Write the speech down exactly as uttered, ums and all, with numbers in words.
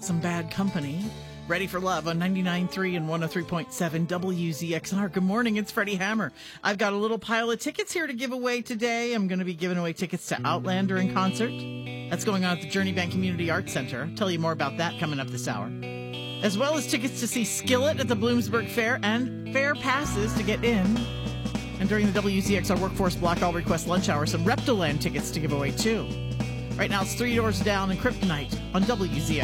some Bad Company. Ready for Love on ninety-nine point three and one oh three point seven W Z X R. Good morning, it's Freddie Hammer. I've got a little pile of tickets here to give away today. I'm going to be giving away tickets to Outlander in concert. That's going on at the Journey Bank Community Arts Center. I'll tell you more about that coming up this hour. As well as tickets to see Skillet at the Bloomsburg Fair and fair passes to get in. And during the W Z X R Workforce Block All Request Lunch Hour, some Reptiland tickets to give away too. Right now it's Three Doors Down and Kryptonite on W Z X R.